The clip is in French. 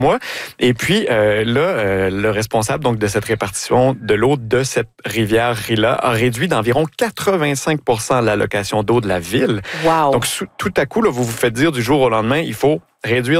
mois. Et puis le responsable donc de cette répartition de l'eau de cette rivière Rila a réduit d'environ 85% l'allocation d'eau de la ville. Wow. Donc tout à coup, là, vous vous faites dire du jour au lendemain, il faut réduire